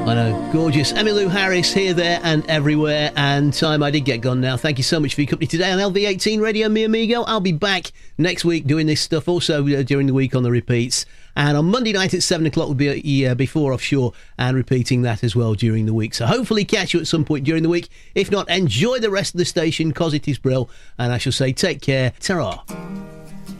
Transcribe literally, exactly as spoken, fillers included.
I know, gorgeous. Emmylou Harris here, there and everywhere, and time I did get gone now. Thank you so much for your company today on L V eighteen Radio, mi amigo. I'll be back next week doing this stuff, also uh, during the week on the repeats. And on Monday night at seven o'clock will be uh, Before Offshore, and repeating that as well during the week. So hopefully catch you at some point during the week. If not, enjoy the rest of the station, cause it is brill. And I shall say take care. Ta-ra.